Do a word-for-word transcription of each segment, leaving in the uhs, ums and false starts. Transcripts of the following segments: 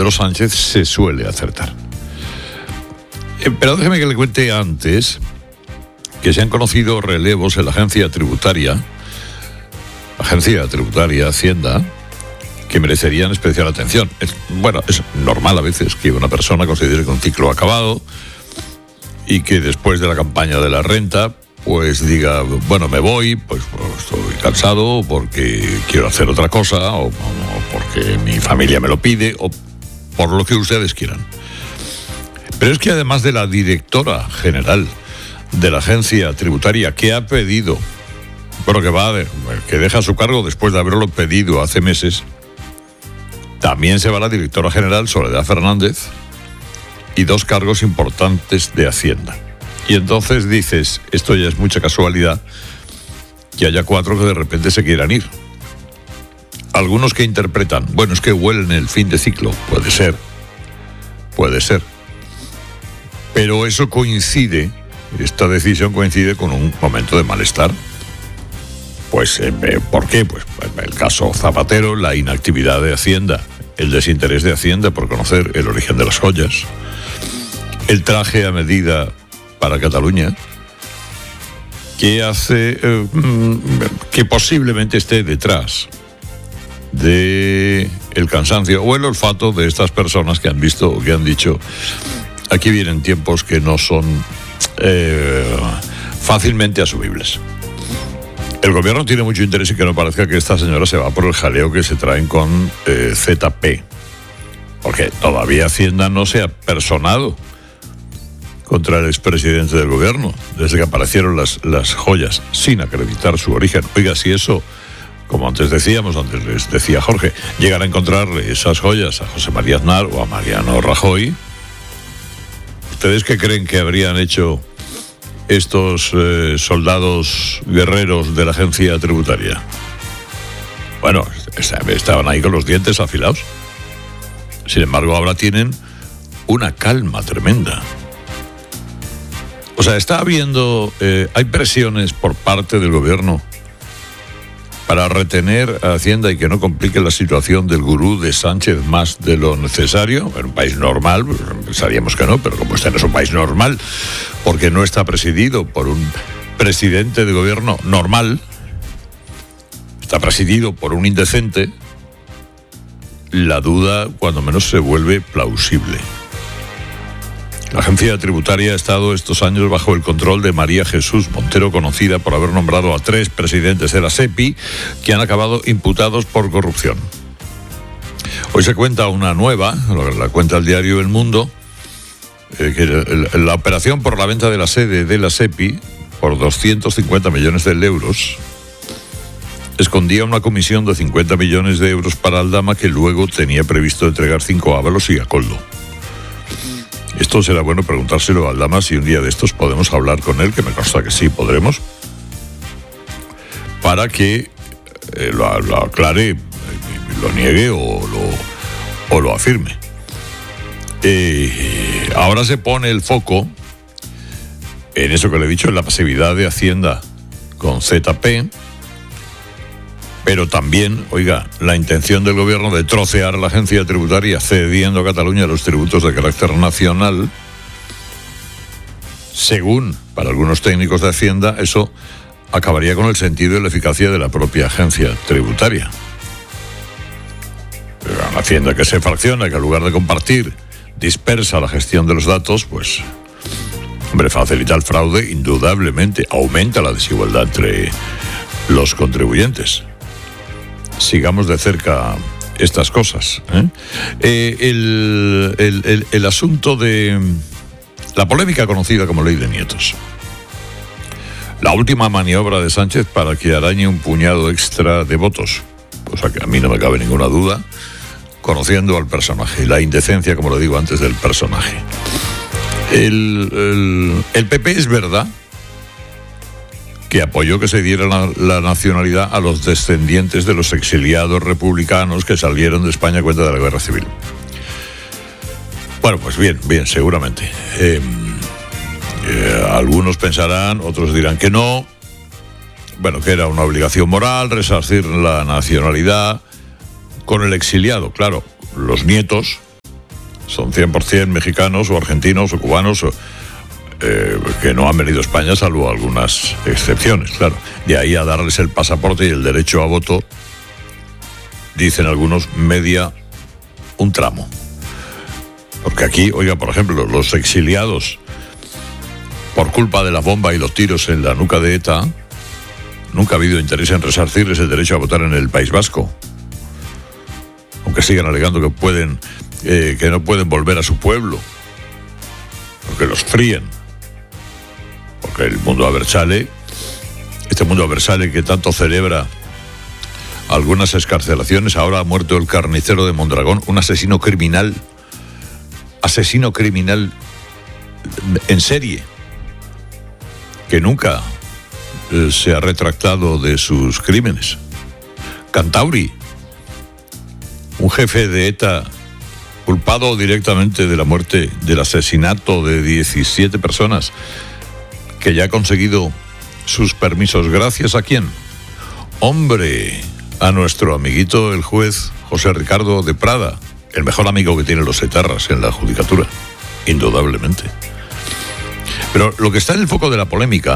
Pedro Sánchez se suele acertar. Eh, pero déjeme que le cuente antes que se han conocido relevos en la agencia tributaria, agencia tributaria Hacienda, que merecerían especial atención. Es, bueno, es normal a veces que una persona considere que un ciclo ha acabado y que después de la campaña de la renta, pues diga, bueno, me voy, pues, pues estoy cansado porque quiero hacer otra cosa, o, o porque mi familia me lo pide, o por lo que ustedes quieran. Pero es que además de la directora general de la agencia tributaria, que ha pedido, bueno, que va a, que deja su cargo después de haberlo pedido hace meses, también se va la directora general Soledad Fernández y dos cargos importantes de Hacienda. Y entonces dices, esto ya es mucha casualidad que haya cuatro que de repente se quieran ir. Algunos que interpretan, bueno, es que huelen el fin de ciclo. Puede ser, puede ser. Pero eso coincide, esta decisión coincide con un momento de malestar. Pues, eh, ¿por qué? Pues el caso Zapatero, la inactividad de Hacienda, el desinterés de Hacienda por conocer el origen de las joyas, el traje a medida para Cataluña, que hace eh, que posiblemente esté detrás de el cansancio o el olfato de estas personas que han visto o que han dicho, aquí vienen tiempos que no son eh, fácilmente asumibles. El gobierno tiene mucho interés en que no parezca que esta señora se va por el jaleo que se traen con eh, Z P, porque todavía Hacienda no se ha personado contra el expresidente del gobierno, desde que aparecieron las, las joyas sin acreditar su origen. Oiga, si eso, como antes decíamos, antes les decía Jorge, llegar a encontrarle esas joyas a José María Aznar o a Mariano Rajoy, ¿ustedes qué creen que habrían hecho estos eh, soldados guerreros de la agencia tributaria? Bueno, estaban ahí con los dientes afilados. Sin embargo, ahora tienen una calma tremenda. O sea, está habiendo, eh, hay presiones por parte del gobierno para retener a Hacienda y que no complique la situación del gurú de Sánchez más de lo necesario. En un país normal, pensaríamos que no, pero como este no es un país normal, porque no está presidido por un presidente de gobierno normal, está presidido por un indecente, la duda cuando menos se vuelve plausible. La agencia tributaria ha estado estos años bajo el control de María Jesús Montero, conocida por haber nombrado a tres presidentes de la SEPI que han acabado imputados por corrupción. Hoy se cuenta una nueva, la cuenta el diario El Mundo, eh, que la operación por la venta de la sede de la SEPI por doscientos cincuenta millones de euros escondía una comisión de cincuenta millones de euros para Aldama, que luego tenía previsto entregar cinco a Ábalos y a Koldo. Esto será bueno preguntárselo a Aldama si un día de estos podemos hablar con él, que me consta que sí podremos, para que eh, lo, lo aclare, lo niegue o lo, o lo afirme. Eh, ahora se pone el foco en eso que le he dicho, en la pasividad de Hacienda con Z P, pero también, oiga, la intención del gobierno de trocear la agencia tributaria cediendo a Cataluña los tributos de carácter nacional. Según, para algunos técnicos de Hacienda, eso acabaría con el sentido y la eficacia de la propia agencia tributaria. Pero una Hacienda que se fracciona, que en lugar de compartir, dispersa la gestión de los datos, pues, hombre, facilita el fraude, indudablemente, aumenta la desigualdad entre los contribuyentes. Sigamos de cerca estas cosas. ¿eh? Eh, el, el, el, el asunto de la polémica conocida como Ley de Nietos. La última maniobra de Sánchez para que arañe un puñado extra de votos. Cosa que a mí no me cabe ninguna duda, conociendo al personaje. La indecencia, como lo digo antes, del personaje. El, el, el P P es verdad que apoyó que se diera la, la nacionalidad a los descendientes de los exiliados republicanos que salieron de España a cuenta de la guerra civil. Bueno, pues bien, bien, seguramente. Eh, eh, algunos pensarán, otros dirán que no. Bueno, que era una obligación moral resarcir la nacionalidad con el exiliado. Claro, los nietos son cien por ciento mexicanos o argentinos o cubanos o, eh, que no han venido a España, salvo algunas excepciones, claro. De ahí a darles el pasaporte y el derecho a voto, dicen algunos, media un tramo. Porque aquí, oiga, por ejemplo, los exiliados por culpa de la bomba y los tiros en la nuca de ETA, nunca ha habido interés en resarcirles el derecho a votar en el País Vasco. Aunque sigan alegando que pueden, eh, que no pueden volver a su pueblo, porque los fríen. Porque el mundo Abertzale, este mundo Abertzale que tanto celebra algunas excarcelaciones, ahora ha muerto el carnicero de Mondragón, un asesino criminal, asesino criminal en serie, que nunca eh, se ha retractado de sus crímenes. Cantauri, un jefe de ETA culpado directamente de la muerte, del asesinato de diecisiete personas, que ya ha conseguido sus permisos. ¿Gracias a quién? Hombre, a nuestro amiguito el juez José Ricardo de Prada, el mejor amigo que tienen los etarras en la judicatura, indudablemente. Pero lo que está en el foco de la polémica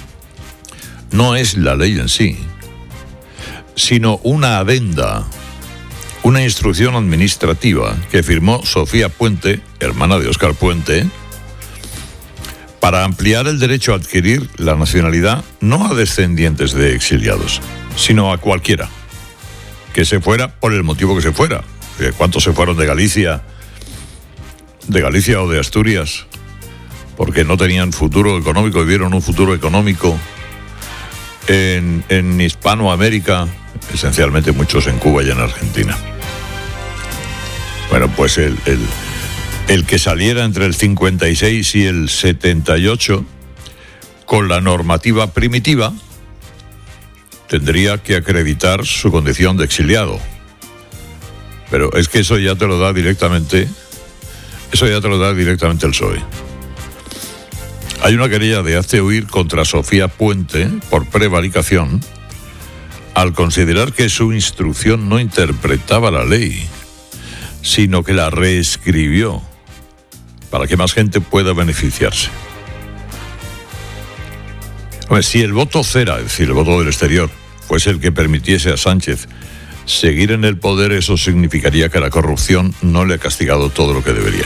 no es la ley en sí, sino una adenda, una instrucción administrativa que firmó Sofía Puente, hermana de Óscar Puente, para ampliar el derecho a adquirir la nacionalidad no a descendientes de exiliados, sino a cualquiera que se fuera por el motivo que se fuera. ¿Cuántos se fueron de Galicia, de Galicia o de Asturias? Porque no tenían futuro económico y vieron un futuro económico en, en Hispanoamérica, esencialmente muchos en Cuba y en Argentina. Bueno, pues el, el, el que saliera entre el cincuenta y seis y el setenta y ocho con la normativa primitiva tendría que acreditar su condición de exiliado. Pero es que eso ya te lo da directamente, eso ya te lo da directamente el P S O E. Hay una querella de hazte oír contra Sofía Puente por prevaricación al considerar que su instrucción no interpretaba la ley, sino que la reescribió para que más gente pueda beneficiarse. Hombre, si el voto cera, es decir, el voto del exterior, fuese el que permitiese a Sánchez seguir en el poder, eso significaría que la corrupción no le ha castigado todo lo que debería.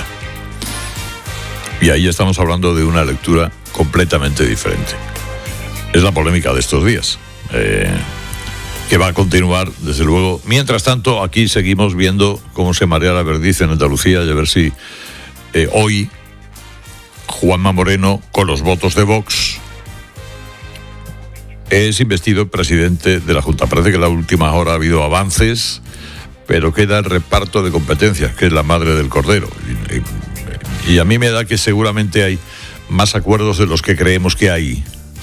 Y ahí estamos hablando de una lectura completamente diferente. Es la polémica de estos días, eh, que va a continuar, desde luego. Mientras tanto, aquí seguimos viendo cómo se marea la verdiz en Andalucía y a ver si eh, hoy Juanma Moreno, con los votos de Vox, es investido presidente de la Junta. Parece que en la última hora ha habido avances, pero queda el reparto de competencias, que es la madre del cordero. Y, y, y a mí me da que seguramente hay más acuerdos de los que creemos que hay,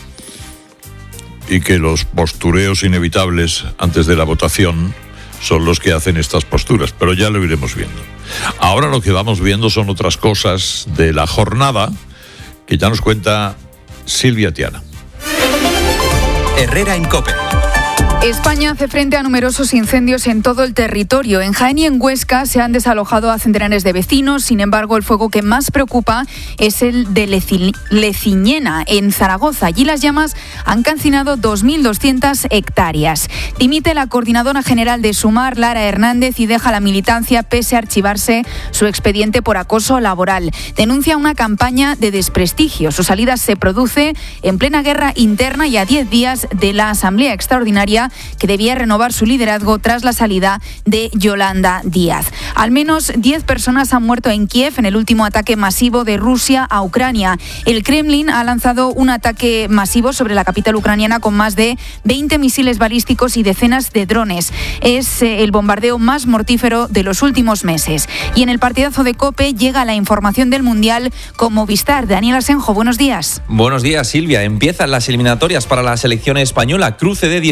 y que los postureos inevitables antes de la votación son los que hacen estas posturas, pero ya lo iremos viendo. Ahora lo que vamos viendo son otras cosas de la jornada que ya nos cuenta Silvia Tiana. Herrera en COPE. España hace frente a numerosos incendios en todo el territorio. En Jaén y en Huesca se han desalojado a centenares de vecinos. Sin embargo, el fuego que más preocupa es el de Leci- Leciñena, en Zaragoza. Allí las llamas han calcinado dos mil doscientas hectáreas. Dimite la coordinadora general de Sumar, Lara Hernández, y deja la militancia pese a archivarse su expediente por acoso laboral. Denuncia una campaña de desprestigio. Su salida se produce en plena guerra interna y a diez días de la Asamblea Extraordinaria que debía renovar su liderazgo tras la salida de Yolanda Díaz. Al menos diez personas han muerto en Kiev en el último ataque masivo de Rusia a Ucrania. El Kremlin ha lanzado un ataque masivo sobre la capital ucraniana con más de veinte misiles balísticos y decenas de drones. Es el bombardeo más mortífero de los últimos meses. Y en el partidazo de COPE llega la información del Mundial con Movistar. Daniel Asenjo, buenos días. Buenos días, Silvia. Empiezan las eliminatorias para la selección española. Cruce de dieciseisavos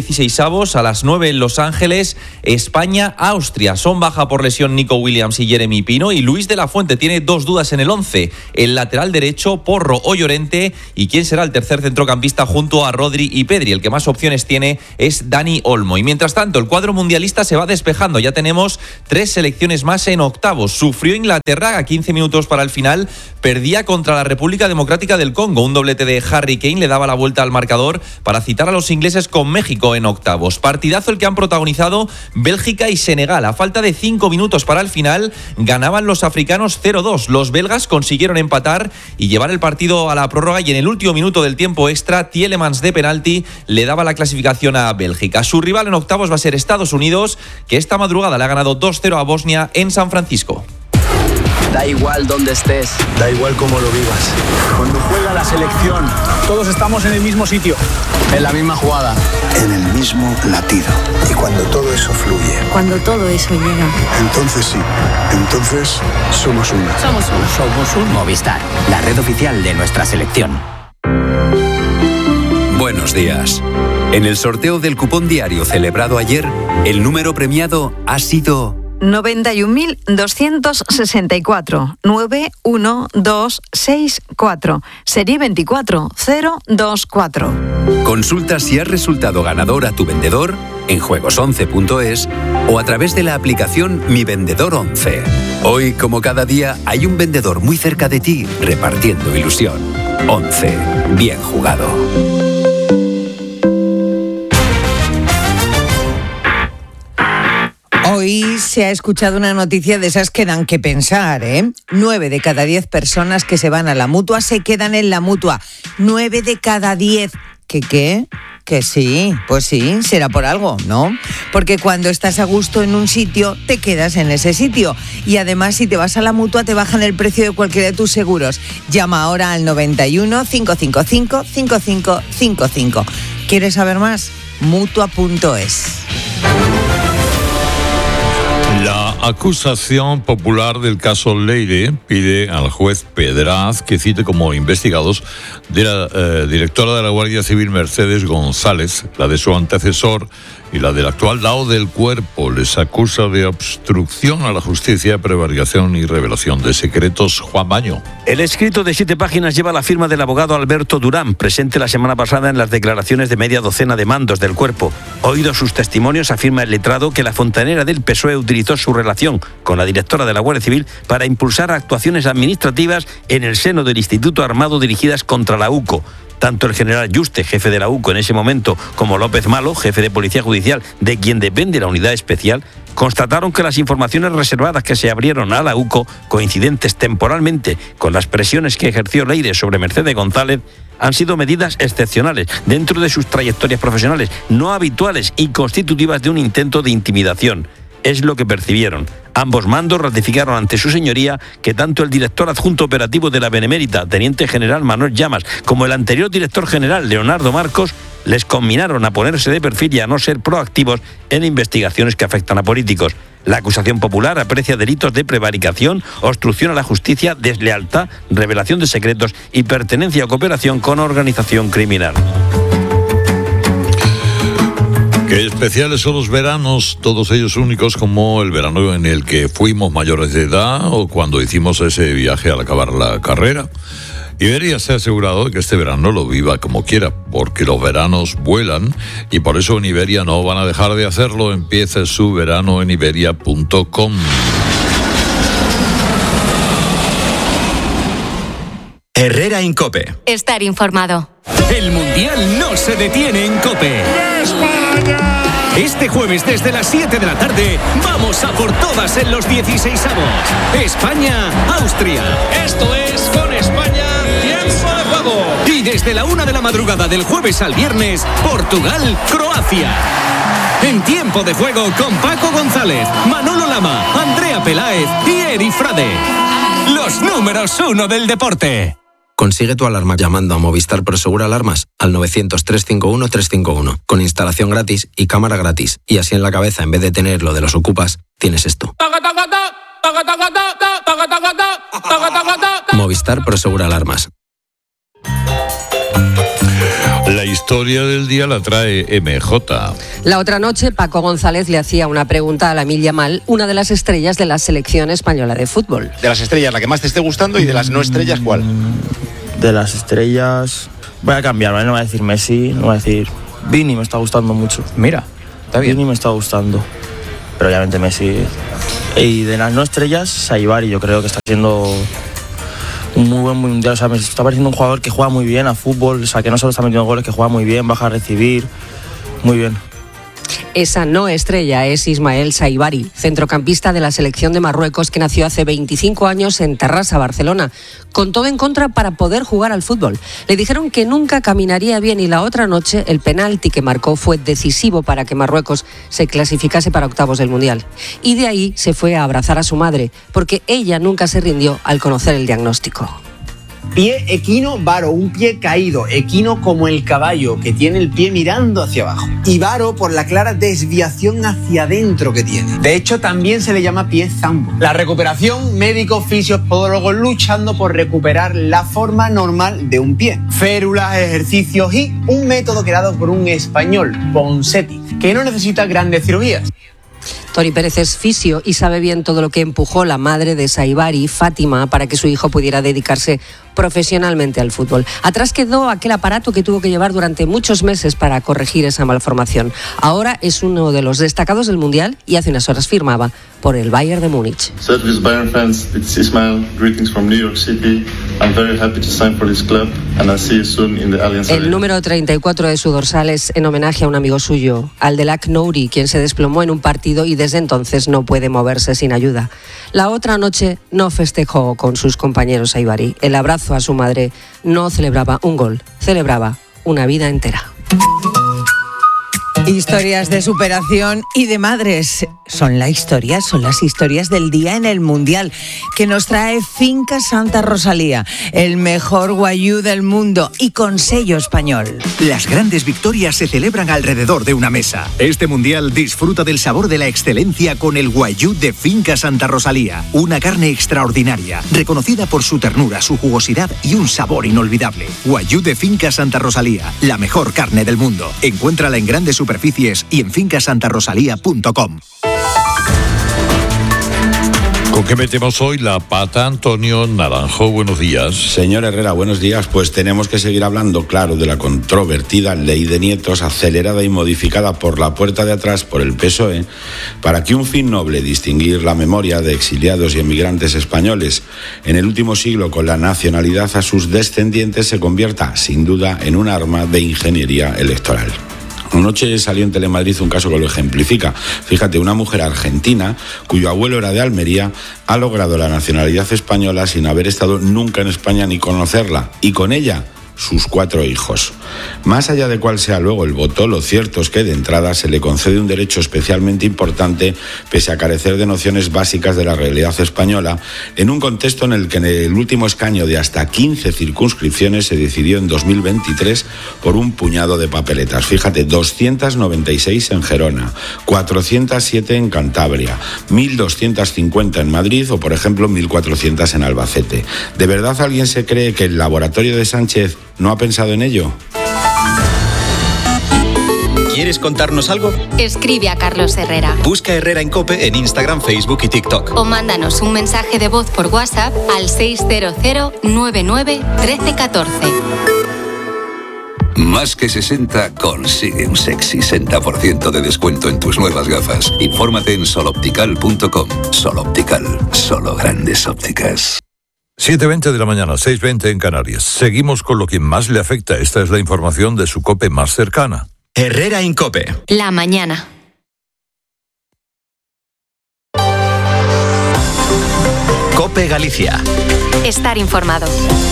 octavos a las nueve en Los Ángeles, España-Austria. Son baja por lesión Nico Williams y Jeremy Pino, y Luis de la Fuente tiene dos dudas en el once. El lateral derecho, Porro o Llorente, y quién será el tercer centrocampista junto a Rodri y Pedri. El que más opciones tiene es Dani Olmo. Y mientras tanto, el cuadro mundialista se va despejando. Ya tenemos tres selecciones más en octavos. Sufrió Inglaterra a quince minutos para el final. Perdía contra la República Democrática del Congo. Un doblete de Harry Kane le daba la vuelta al marcador para citar a los ingleses con México en octavos. Partidazo el que han protagonizado Bélgica y Senegal. A falta de cinco minutos para el final, ganaban los africanos cero dos. Los belgas consiguieron empatar y llevar el partido a la prórroga, y en el último minuto del tiempo extra, Tielemans de penalti le daba la clasificación a Bélgica. Su rival en octavos va a ser Estados Unidos, que esta madrugada le ha ganado dos cero a Bosnia en San Francisco. Da igual dónde estés, da igual cómo lo vivas. Cuando juega la selección, todos estamos en el mismo sitio, en la misma jugada, en el mismo latido. Y cuando todo eso fluye, cuando todo eso llega, entonces sí, entonces somos uno. Somos uno. Somos un Movistar, la red oficial de nuestra selección. Buenos días. En el sorteo del cupón diario celebrado ayer, el número premiado ha sido noventa y un mil doscientos sesenta y cuatro, nueve uno dos seis cuatro, serie veinticuatro cero dos cuatro. Consulta si has resultado ganador a tu vendedor en juegos once punto es o a través de la aplicación Mi Vendedor once. Hoy, como cada día, hay un vendedor muy cerca de ti repartiendo ilusión. once. Bien jugado. Hoy se ha escuchado una noticia de esas que dan que pensar, ¿eh? Nueve de cada diez personas que se van a la Mutua se quedan en la Mutua. Nueve de cada diez. ¿Qué qué? Que sí, pues sí, será por algo, ¿no? Porque cuando estás a gusto en un sitio, te quedas en ese sitio. Y además, si te vas a la Mutua, te bajan el precio de cualquiera de tus seguros. Llama ahora al noventa y uno, cinco cinco cinco, cinco cinco cinco cinco. ¿Quieres saber más? Mutua punto es. La acusación popular del caso Leire pide al juez Pedraz que cite como investigados de la eh, directora de la Guardia Civil Mercedes González, la de su antecesor y la del actual lao del Cuerpo. Les acusa de obstrucción a la justicia, prevaricación y revelación de secretos. Juan Baño. El escrito de siete páginas lleva la firma del abogado Alberto Durán, presente la semana pasada en las declaraciones de media docena de mandos del Cuerpo. Oídos sus testimonios, afirma el letrado que la fontanera del P S O E utilizó su relación con la directora de la Guardia Civil para impulsar actuaciones administrativas en el seno del Instituto Armado dirigidas contra la U C O. Tanto el general Yuste, jefe de la U C O en ese momento, como López Malo, jefe de Policía Judicial, de quien depende la unidad especial, constataron que las informaciones reservadas que se abrieron a la U C O, coincidentes temporalmente con las presiones que ejerció Leire sobre Mercedes González, han sido medidas excepcionales dentro de sus trayectorias profesionales, no habituales y constitutivas de un intento de intimidación. Es lo que percibieron. Ambos mandos ratificaron ante su señoría que tanto el director adjunto operativo de la Benemérita, teniente general Manuel Llamas, como el anterior director general, Leonardo Marcos, les conminaron a ponerse de perfil y a no ser proactivos en investigaciones que afectan a políticos. La acusación popular aprecia delitos de prevaricación, obstrucción a la justicia, deslealtad, revelación de secretos y pertenencia o cooperación con organización criminal. Qué especiales son los veranos, todos ellos únicos, como el verano en el que fuimos mayores de edad o cuando hicimos ese viaje al acabar la carrera. Iberia se ha asegurado de que este verano lo viva como quiera, porque los veranos vuelan y por eso en Iberia no van a dejar de hacerlo. Empiece su verano en iberia punto com. Herrera en COPE. Estar informado. El Mundial no se detiene en COPE. ¡España! Este jueves desde las siete de la tarde vamos a por todas en los dieciseisavos. España-Austria. Esto es Con España, tiempo de juego. Y desde la una de la madrugada del jueves al viernes, Portugal-Croacia. En tiempo de juego con Paco González, Manolo Lama, Andrea Peláez y Eri Frade. Los números uno del deporte. Consigue tu alarma llamando a Movistar Prosegur Alarmas al novecientos, trescientos cincuenta y uno, trescientos cincuenta y uno, con instalación gratis y cámara gratis. Y así en la cabeza, en vez de tener lo de los ocupas, tienes esto. Movistar Prosegur Alarmas. La historia historia del día la trae M J. La otra noche, Paco González le hacía una pregunta a Lamine Yamal, una de las estrellas de la selección española de fútbol. De las estrellas, la que más te esté gustando, y de las no estrellas, ¿cuál? De las estrellas, voy a cambiar, ¿vale? No voy a decir Messi, no voy a decir Vini, me está gustando mucho. Mira, está bien. Vini me está gustando, pero obviamente Messi. Y de las no estrellas, Saibari, yo creo que está siendo un muy buen mundial. O sea, me está pareciendo un jugador que juega muy bien a fútbol, o sea, que no solo está metiendo goles, que juega muy bien, baja a recibir, muy bien. Esa no estrella es Ismael Saibari, centrocampista de la selección de Marruecos que nació hace veinticinco años en Terrassa, Barcelona, con todo en contra para poder jugar al fútbol. Le dijeron que nunca caminaría bien y la otra noche el penalti que marcó fue decisivo para que Marruecos se clasificase para octavos del Mundial. Y de ahí se fue a abrazar a su madre, porque ella nunca se rindió al conocer el diagnóstico. Pie equino varo, un pie caído, equino como el caballo, que tiene el pie mirando hacia abajo. Y varo por la clara desviación hacia adentro que tiene. De hecho, también se le llama pie zambo. La recuperación, médicos, fisios, podólogos luchando por recuperar la forma normal de un pie. Férulas, ejercicios y un método creado por un español, Ponseti, que no necesita grandes cirugías. Tori Pérez es fisio y sabe bien todo lo que empujó la madre de Saibari, Fátima, para que su hijo pudiera dedicarse profesionalmente al fútbol. Atrás quedó aquel aparato que tuvo que llevar durante muchos meses para corregir esa malformación. Ahora es uno de los destacados del Mundial y hace unas horas firmaba por el Bayern de Múnich. Service Bayern fans, it's Ismail. Greetings from New York City. I'm very happy to sign for this club and I'll see you soon in the Allianz Arena. El número treinta y cuatro de su dorsal es en homenaje a un amigo suyo, Aldelak Nouri, quien se desplomó en un partido y desde entonces no puede moverse sin ayuda. La otra noche no festejó con sus compañeros Saibari. El abrazo a su madre no celebraba un gol, celebraba una vida entera. Historias de superación y de madres. Son la historia, son las historias del día en el Mundial que nos trae Finca Santa Rosalía, el mejor guayú del mundo y con sello español. Las grandes victorias se celebran alrededor de una mesa. Este Mundial disfruta del sabor de la excelencia con el guayú de Finca Santa Rosalía. Una carne extraordinaria, reconocida por su ternura, su jugosidad y un sabor inolvidable. Guayú de Finca Santa Rosalía, la mejor carne del mundo. Encuéntrala en grandes superficies y en finca santa rosalía punto com. ¿Con qué metemos hoy la pata? Antonio Naranjo, buenos días. Señor Herrera, buenos días. Pues tenemos que seguir hablando, claro, de la controvertida ley de nietos acelerada y modificada por la puerta de atrás por el P S O E para que un fin noble, distinguir la memoria de exiliados y emigrantes españoles en el último siglo con la nacionalidad a sus descendientes, se convierta, sin duda, en un arma de ingeniería electoral. Anoche salió en Telemadrid un caso que lo ejemplifica. Fíjate, una mujer argentina, cuyo abuelo era de Almería, ha logrado la nacionalidad española sin haber estado nunca en España ni conocerla. Y con ella, sus cuatro hijos. Más allá de cuál sea luego el voto, lo cierto es que de entrada se le concede un derecho especialmente importante, pese a carecer de nociones básicas de la realidad española, en un contexto en el que en el último escaño de hasta quince circunscripciones se decidió en dos mil veintitrés por un puñado de papeletas. Fíjate, doscientos noventa y seis en Gerona, cuatrocientos siete en Cantabria, mil doscientos cincuenta en Madrid o, por ejemplo, mil cuatrocientos en Albacete. ¿De verdad alguien se cree que el laboratorio de Sánchez no ha pensado en ello? ¿Quieres contarnos algo? Escribe a Carlos Herrera. Busca Herrera en COPE en Instagram, Facebook y TikTok. O mándanos un mensaje de voz por WhatsApp al seis cero cero nueve nueve uno tres uno cuatro. Más que sesenta consigue un sexy sesenta por ciento de descuento en tus nuevas gafas. Infórmate en soloptical punto com. Soloptical, solo grandes ópticas. siete veinte de la mañana, seis veinte en Canarias. Seguimos con lo que más le afecta. Esta es la información de su COPE más cercana. Herrera en COPE. La mañana. COPE Galicia. Estar informado.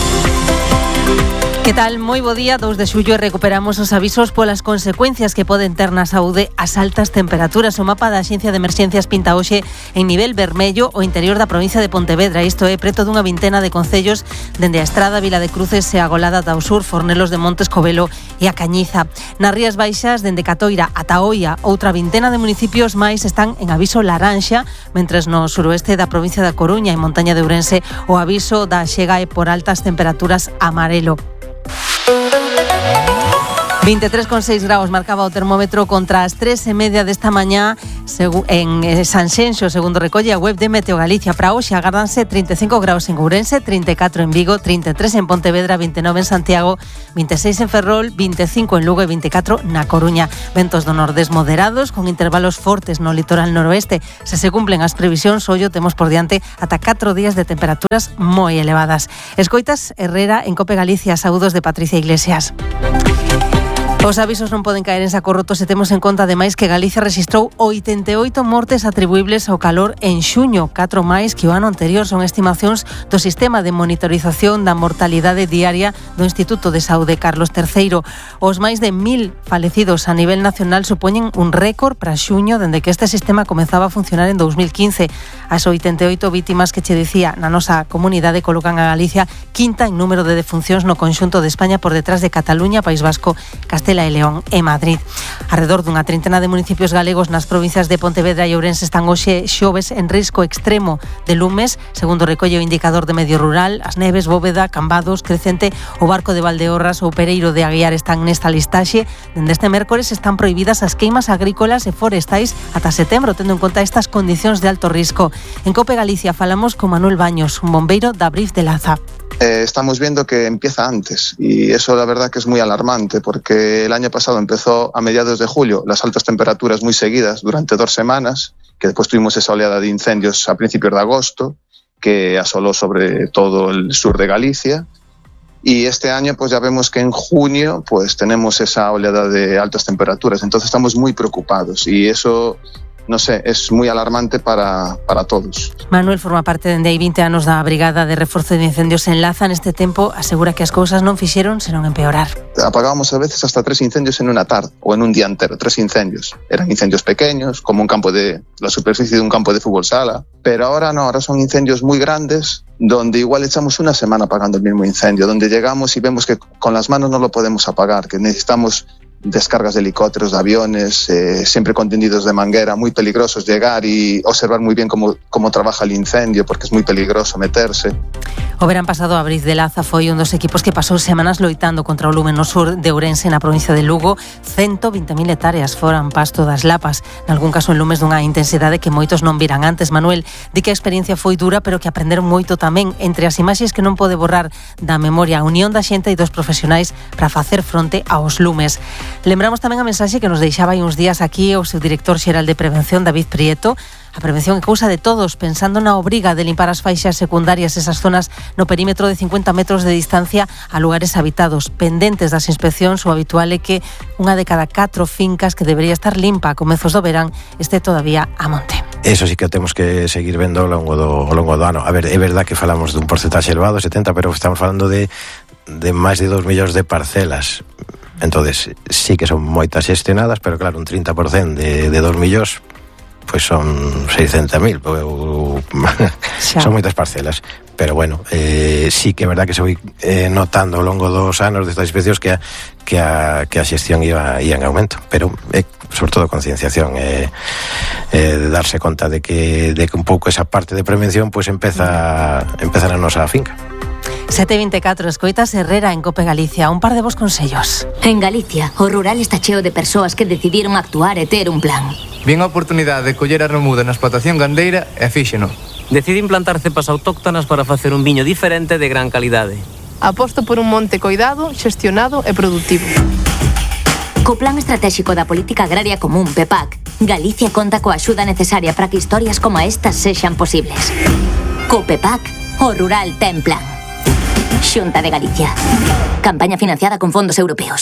Que tal? Moi bo día. Dous de xullo recuperamos os avisos polas consecuencias que poden ter na saúde as altas temperaturas. O mapa da Axencia de Emerxencias pinta hoxe en nivel vermello o interior da provincia de Pontevedra. Isto é preto dunha vintena de concellos dende a Estrada, Vila de Cruces e a Golada do Sur, Fornelos de Montes, Covelo e a Cañiza. Nas Rías Baixas, dende Catoira ata Oia, outra vintena de municipios máis están en aviso laranxa, mentres no suroeste da provincia da Coruña e Montaña de Ourense o aviso da Xegae por altas temperaturas amarelo. veintitrés coma seis grados marcaba o termómetro contra as tres e media desta mañá en Sanxenxo, segundo recolle a web de Meteo Galicia. Para hoxe agárdanse trinta e cinco grados en Ourense, trinta e catro en Vigo, trinta e tres en Pontevedra, vinte e nove en Santiago, vinte e seis en Ferrol, vinte e cinco en Lugo e vinte e catro na Coruña. Ventos do nordés moderados con intervalos fortes no litoral noroeste. Se se cumplen as previsións, ollo temos por diante ata catro días de temperaturas moi elevadas. Escoitas Herrera en Cope Galicia. Saúdos de Patricia Iglesias. Os avisos non poden caer en saco roto se temos en conta ademais que Galicia rexistrou oitenta e oito mortes atribuibles ao calor en xuño, catro máis que o ano anterior. Son estimacións do sistema de monitorización da mortalidade diaria do Instituto de Saúde Carlos terceiro. Os máis de mil falecidos a nivel nacional supoñen un récord para xuño dende que este sistema comezaba a funcionar en dous mil quince. As oitenta e oito vítimas que che dicía na nosa comunidade colocan a Galicia quinta en número de defuncións no conxunto de España por detrás de Cataluña, País Vasco, Castela e León e Madrid. Arredor dunha trintena de municipios galegos nas provincias de Pontevedra e Ourense están hoxe xoves en risco extremo de lumes, segundo recolle o indicador de medio rural. As Neves, Bóveda, Cambados, Crecente, o Barco de Valdeorras ou Pereiro de Aguiar están nesta listaxe. Dende este mércores están prohibidas as queimas agrícolas e forestais ata setembro, tendo en conta estas condicións de alto risco. En Cope Galicia falamos con Manuel Baños, un bombeiro da Brif de Laza. Eh, estamos viendo que empieza antes y eso la verdad que es muy alarmante porque el año pasado empezó a mediados de julio las altas temperaturas muy seguidas durante dos semanas, que después tuvimos esa oleada de incendios a principios de agosto que asoló sobre todo el sur de Galicia, y este año pues ya vemos que en junio pues tenemos esa oleada de altas temperaturas, entonces estamos muy preocupados y eso, no sé, es muy alarmante para, para todos. Manuel forma parte dende hai vinte anos da Brigada de Reforzo de Incendios en Laza. Neste tempo asegura que as cousas non fixeron senón empeorar. Apagábamos a veces hasta tres incendios en una tarde o en un día entero, tres incendios. Eran incendios pequeños, como un campo de la superficie de un campo de fútbol sala, pero ahora no, ahora son incendios muy grandes donde igual echamos una semana apagando el mismo incendio, donde llegamos y vemos que con las manos no lo podemos apagar, que necesitamos descargas de helicópteros, de aviones, eh, siempre con tendidos de manguera, muy peligrosos llegar y observar muy bien cómo, cómo trabaja el incendio, porque es muy peligroso meterse. O verán pasado a Brif de Laza foi un dos equipos que pasou semanas loitando contra o lume no sur de Ourense, na provincia de Lugo. ciento vinte mil hectáreas foran pasto das lapas, nalgún caso en lumes dunha intensidade que moitos non viran antes. Manuel di que a experiencia foi dura, pero que aprenderon moito tamén. Entre as imaxes que non pode borrar da memoria a unión da xente e dos profesionais para facer fronte aos lumes. Lembramos tamén a mensaxe que nos deixaba hai uns días aquí o seu director xeral de prevención, David Prieto. A prevención é cousa de todos, pensando na obriga de limpar as faixas secundarias, esas zonas no perímetro de cincuenta metros de distancia a lugares habitados. Pendentes das inspeccións, o habitual é que unha de cada catro fincas que debería estar limpa a comezos do verán este todavía a monte. Eso sí que temos que seguir vendo ao longo do, ao longo do ano. A ver, é verdad que falamos dun porcentaxe elevado, setenta, pero estamos falando de, de máis de dos millóns de parcelas. Entonces, sí que son moitas xestionadas, pero claro, un trinta por cento de, de dos millóns, pois son seiscentos mil, son moitas parcelas, pero bueno, eh, sí que é verdad que se foi eh, notando ao longo dos anos destas inspeccións que a, que a, que a xestión iba, iba en aumento, pero é eh, sobre todo concienciación, eh, eh, de darse conta de que, de que un pouco esa parte de prevención pois pues, empeza, empeza na nosa finca. sete e vinte e catro, escoitas Herrera en Cope Galicia. Un par de vos consellos. En Galicia, o rural está cheo de persoas que decidiron actuar e ter un plan. Vien a oportunidade de coller a remuda na explotación gandeira e fíxeno. Decide implantar cepas autóctonas para facer un viño diferente de gran calidade. Aposto por un monte coidado, xestionado e produtivo. Co Plan Estratégico da Política Agraria Común, P E P A C, Galicia conta coa axuda necesaria para que historias como estas sexan posibles. Co P E P A C, o rural ten plan. Xunta de Galicia. Campaña financiada con fondos europeos.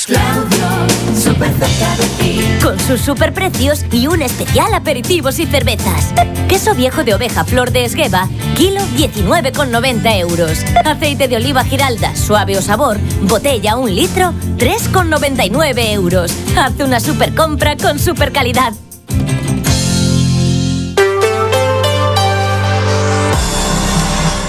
Con sus superprecios y un especial aperitivos y cervezas. Queso viejo de oveja Flor de Esgueva, kilo diecinueve con noventa euros. Aceite de oliva Giralda, suave o sabor, botella un litro, tres con noventa y nueve euros. Haz una super compra con super calidad.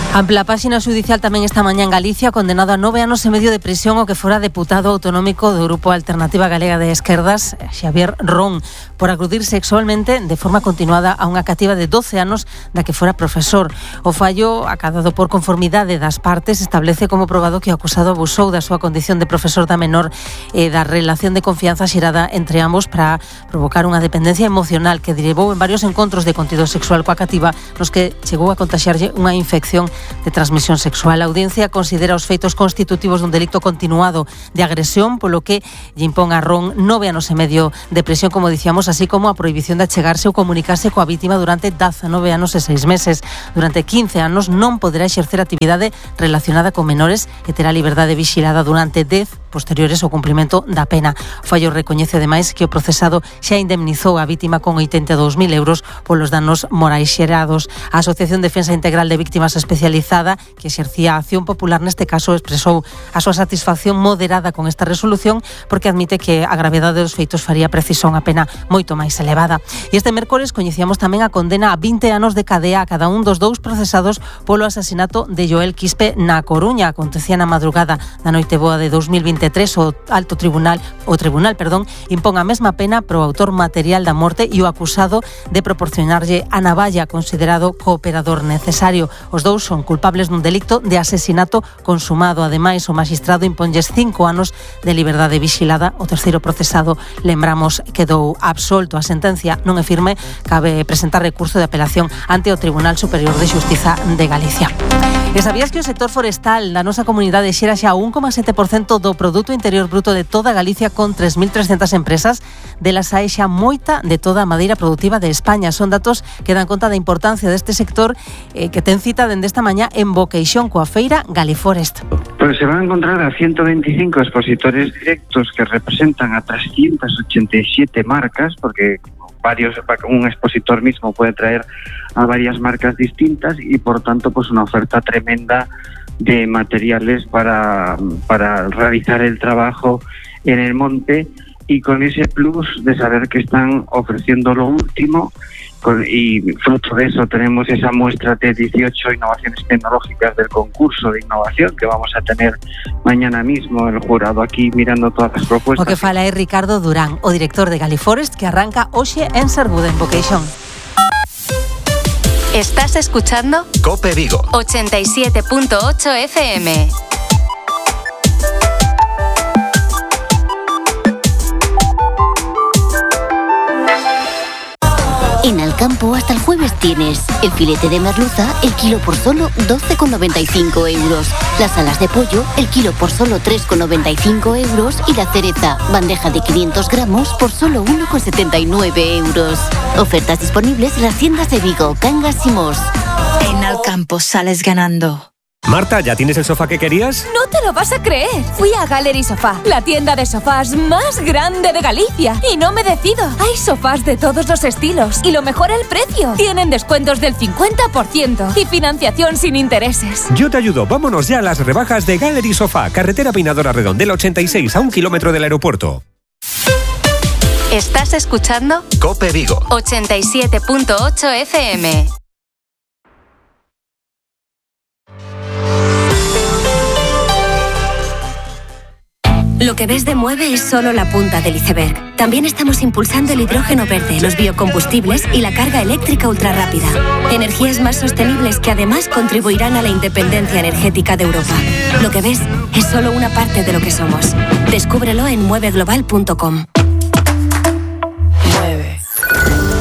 Ampla páxina xudicial tamén esta mañá en Galicia, condenado a nove anos e medio de prisión o que fora deputado autonómico do Grupo Alternativa Galega de Esquerdas, Xavier Ron, por agrudir sexualmente de forma continuada a unha cativa de doce anos da que fora profesor. O fallo, acadado por conformidade das partes, establece como probado que o acusado abusou da súa condición de profesor da menor e da relación de confianza xerada entre ambos para provocar unha dependencia emocional que derivou en varios encontros de contido sexual coa cativa nos que chegou a contaxiarlle unha infección de transmisión sexual. A audiencia considera os feitos constitutivos dun delito continuado de agresión, polo que lle impón a Ron nove anos e medio de prisión, como dicíamos, así como a prohibición de achegarse ou comunicarse coa vítima durante dezanove anos e seis meses. Durante quince anos non poderá exercer actividade relacionada con menores e terá liberdade vixilada durante dez posteriores ao cumprimento da pena. O fallo recoñece ademais que o procesado xa indemnizou a vítima con oitenta e dous mil euros polos danos morais xerados. A Asociación Defensa Integral de Víctimas Especializada, que exercía a acción popular neste caso, expresou a súa satisfacción moderada con esta resolución porque admite que a gravedade dos feitos faría preciso unha pena moito máis elevada. E este mércores coñecíamos tamén a condena a vinte anos de cadea a cada un dos dous procesados polo asasinato de Joel Quispe na Coruña. Acontecía na madrugada da noite boa de dos mil vinte e tres. O alto tribunal, o tribunal, perdón, impón a mesma pena pro autor material da morte e o acusado de proporcionarlle a navalla, considerado cooperador necesario. Os dous son culpables dun delito de asesinato consumado. Ademais, o magistrado imponlles cinco anos de liberdade vixilada. O terceiro procesado, lembramos, quedou absolto. A sentencia non é firme, cabe presentar recurso de apelación ante o Tribunal Superior de Xustiza de Galicia. E sabías que o sector forestal da nosa comunidade xera xa un coma sete por cento do Produto Interior Bruto de toda Galicia, con tres mil trescentas empresas? Delas hai xa moita de toda a madeira productiva de España. Son datos que dan conta da importancia deste sector, eh, que ten cita dende esta mañá en Boqueixón coa feira Galiforest. Pues se van a encontrar a ciento veinticinco expositores directos que representan a trescientas ochenta y siete marcas, porque varios, un expositor mismo puede traer a varias marcas distintas y por tanto pues una oferta tremenda de materiales para, para realizar el trabajo en el monte, y con ese plus de saber que están ofreciendo lo último, con, y fruto de eso tenemos esa muestra de dieciocho innovaciones tecnológicas del concurso de innovación que vamos a tener mañana mismo, el jurado aquí mirando todas las propuestas. O que fala é Ricardo Durán, o director de Galiforest, que arranca hoxe en Sergude, en Boqueixón. Estás escuchando COPE Vigo ochenta y siete punto ocho F M. En Alcampo hasta el jueves tienes el filete de merluza, el kilo por solo doce con noventa y cinco euros. Las alas de pollo, el kilo por solo tres con noventa y cinco euros. Y la cereza, bandeja de quinientos gramos por solo uno con setenta y nueve euros. Ofertas disponibles en las tiendas de Vigo, Cangas y Mos. En Alcampo sales ganando. Marta, ¿ya tienes el sofá que querías? No te lo vas a creer. Fui a Gallery Sofá, la tienda de sofás más grande de Galicia, y no me decido. Hay sofás de todos los estilos y lo mejor, el precio. Tienen descuentos del cincuenta por ciento y financiación sin intereses. Yo te ayudo. Vámonos ya a las rebajas de Gallery Sofá, carretera Pinadora Redondela ochenta y seis, a un kilómetro del aeropuerto. Estás escuchando COPE Vigo ochenta y siete punto ocho F M. Lo que ves de Mueve es solo la punta del iceberg. También estamos impulsando el hidrógeno verde, los biocombustibles y la carga eléctrica ultrarrápida. Energías más sostenibles que además contribuirán a la independencia energética de Europa. Lo que ves es solo una parte de lo que somos. Descúbrelo en mueve global punto com.